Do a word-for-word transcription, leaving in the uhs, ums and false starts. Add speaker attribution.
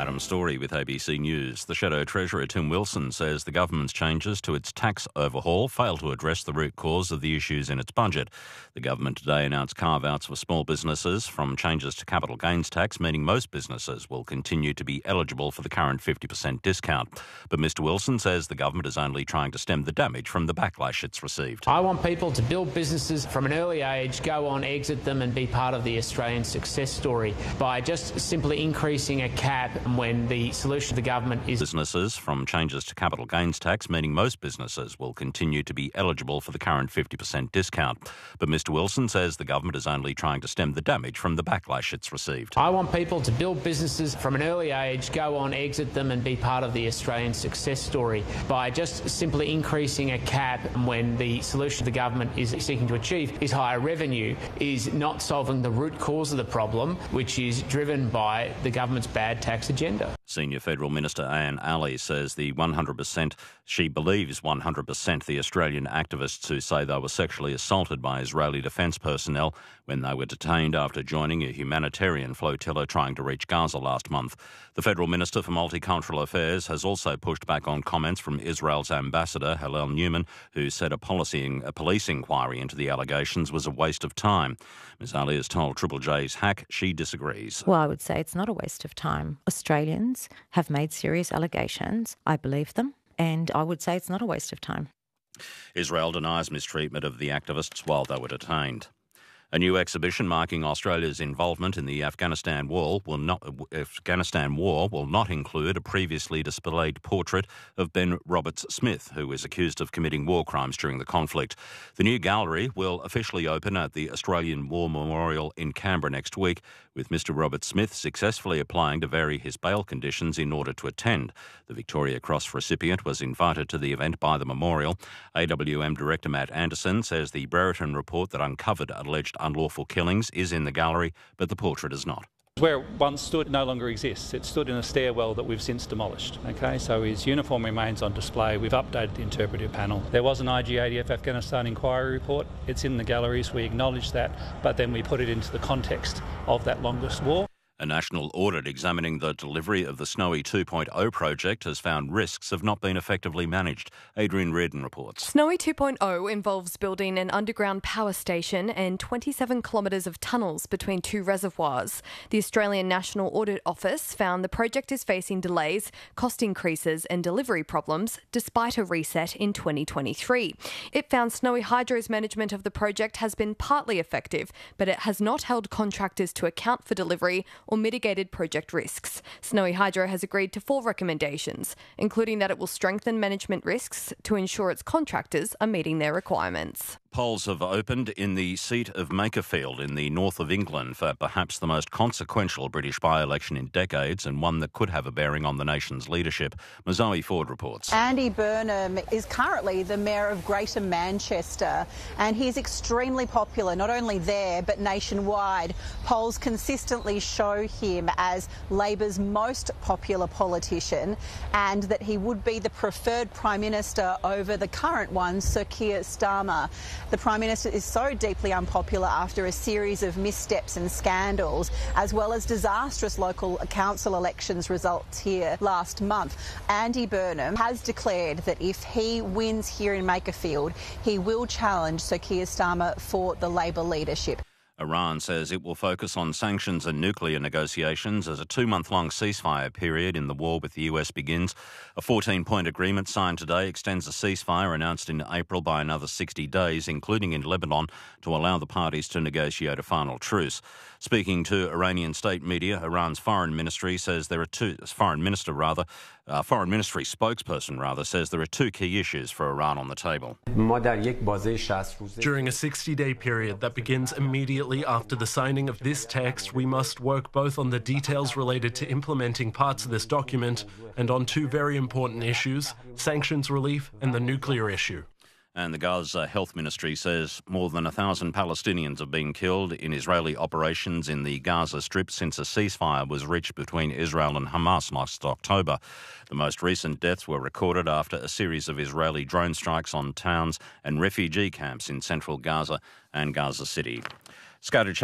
Speaker 1: Adam Story with A B C News. The Shadow Treasurer Tim Wilson says the government's changes to its tax overhaul fail to address the root cause of the issues in its budget. The government today announced carve-outs for small businesses from changes to capital gains tax, meaning most businesses will continue to be eligible for the current fifty percent discount. But Mr Wilson says the government is only trying to stem the damage from the backlash it's received.
Speaker 2: I want people to build businesses from an early age, go on, exit them and be part of the Australian success story by just simply increasing a cap when the solution of the government is...
Speaker 1: Businesses from changes to capital gains tax, meaning most businesses will continue to be eligible for the current fifty percent discount. But Mr Wilson says the government is only trying to stem the damage from the backlash it's received.
Speaker 2: I want people to build businesses from an early age, go on, exit them and be part of the Australian success story by just simply increasing a cap when the solution the government is seeking to achieve is higher revenue, is not solving the root cause of the problem, which is driven by the government's bad tax agenda.
Speaker 1: Senior Federal Minister Anne Ali says the one hundred percent, she believes one hundred percent the Australian activists who say they were sexually assaulted by Israeli defence personnel when they were detained after joining a humanitarian flotilla trying to reach Gaza last month. The Federal Minister for Multicultural Affairs has also pushed back on comments from Israel's ambassador, Hillel Newman, who said a, policy, a police inquiry into the allegations was a waste of time. Ms Ali has told Triple J's Hack she disagrees.
Speaker 3: Well, I would say it's not a waste of time. Australians have made serious allegations. I believe them, and I would say it's not a waste of time.
Speaker 1: Israel denies mistreatment of the activists while they were detained. A new exhibition marking Australia's involvement in the Afghanistan war will not Afghanistan war will not include a previously displayed portrait of Ben Roberts-Smith, who is accused of committing war crimes during the conflict. The new gallery will officially open at the Australian War Memorial in Canberra next week, with Mr Roberts-Smith successfully applying to vary his bail conditions in order to attend. The Victoria Cross recipient was invited to the event by the memorial. A W M Director Matt Anderson says the Brereton report that uncovered alleged unlawful killings is in the gallery, but the portrait is not.
Speaker 4: Where it once stood no longer exists. It stood in a stairwell that we've since demolished. Okay, so his uniform remains on display. We've updated the interpretive panel. There was an I G A D F Afghanistan inquiry report. It's in the galleries. We acknowledge that, but then we put it into the context of that longest war.
Speaker 1: A national audit examining the delivery of the Snowy two point oh project has found risks have not been effectively managed. Adrian Reardon reports.
Speaker 5: Snowy two point oh involves building an underground power station and twenty-seven kilometres of tunnels between two reservoirs. The Australian National Audit Office found the project is facing delays, cost increases and delivery problems despite a reset in twenty twenty-three. It found Snowy Hydro's management of the project has been partly effective, but it has not held contractors to account for delivery or mitigated project risks. Snowy Hydro has agreed to four recommendations, including that it will strengthen management risks to ensure its contractors are meeting their requirements.
Speaker 1: Polls have opened in the seat of Makerfield in the north of England for perhaps the most consequential British by-election in decades and one that could have a bearing on the nation's leadership. Mazoe Ford reports.
Speaker 6: Andy Burnham is currently the Mayor of Greater Manchester and he's extremely popular not only there but nationwide. Polls consistently show him as Labor's most popular politician and that he would be the preferred Prime Minister over the current one, Sir Keir Starmer. The Prime Minister is so deeply unpopular after a series of missteps and scandals, as well as disastrous local council elections results here last month. Andy Burnham has declared that if he wins here in Makerfield, he will challenge Sir Keir Starmer for the Labor leadership.
Speaker 1: Iran says it will focus on sanctions and nuclear negotiations as a two-month-long ceasefire period in the war with the U S begins. A fourteen-point agreement signed today extends a ceasefire announced in April by another sixty days, including in Lebanon, to allow the parties to negotiate a final truce. Speaking to Iranian state media, Iran's foreign ministry says there are two, foreign minister rather, uh, foreign ministry spokesperson rather, says there are two key issues for Iran on the table.
Speaker 7: During a sixty-day period that begins immediately after the signing of this text, we must work both on the details related to implementing parts of this document and on two very important issues, sanctions relief and the nuclear issue.
Speaker 1: And the Gaza Health Ministry says more than a thousand Palestinians have been killed in Israeli operations in the Gaza Strip since a ceasefire was reached between Israel and Hamas last October. The most recent deaths were recorded after a series of Israeli drone strikes on towns and refugee camps in central Gaza and Gaza City. Scattered